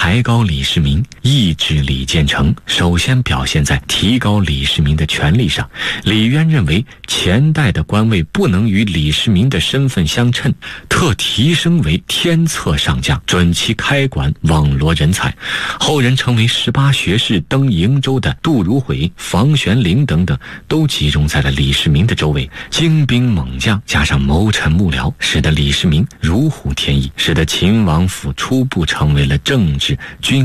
抬高李世民、抑制李建成，首先表现在提高李世民的权力上。李渊认为前代的官位不能与李世民的身份相称，特提升为天策上将，准其开馆，网罗人才。后人称为18学士登瀛州的杜如晦、房玄龄等等，都集中在了李世民的周围。精兵猛将加上谋臣幕僚，使得李世民如虎添翼，使得秦王府初步成为了政治军